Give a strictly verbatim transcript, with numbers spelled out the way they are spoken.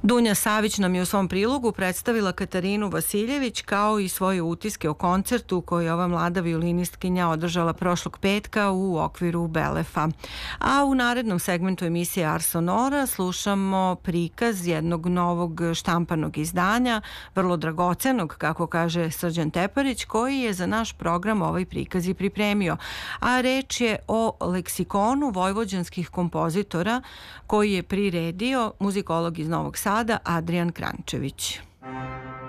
Dunja Savić nam je u svom prilogu predstavila Katarinu Vasiljević kao i svoje utiske o koncertu koji je ova mlada violinistkinja održala prošlog petka u okviru Belefa. A u narednom segmentu emisije Ars Sonora slušamo prikaz jednog novog štampanog izdanja, vrlo dragocenog, kako kaže Srđan Teparić, koji je za naš program ovaj prikaz i pripremio. A reč je o leksikonu vojvođanskih kompozitora koji je priredio muzikolog iz Novog Sada Adrijan Krančević.